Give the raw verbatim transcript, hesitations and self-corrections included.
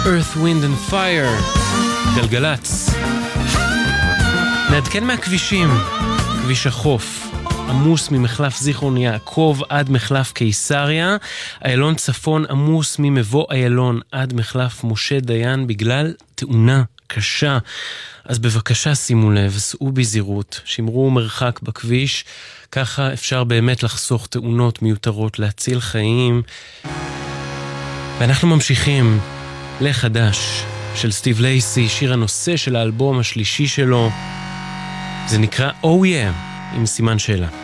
Earth, Wind and Fire, גלגלץ. נעדכן מהכבישים, כביש החוף, עמוס ממחלף זיכרון יעקב עד מחלף קיסריה, איילון צפון עמוס ממבוא איילון עד מחלף משה דיין בגלל תאונה קשה. אז בבקשה שימו לב, סעו בזהירות, שמרו מרחק בכביש, ככה אפשר באמת לחסוך תאונות מיותרות, להציל חיים. ואנחנו ממשיכים לחדש של סטיב לייסי, שיר הנושא של האלבום השלישי שלו, זה נקרא Oh Yeah, עם סימן שאלה.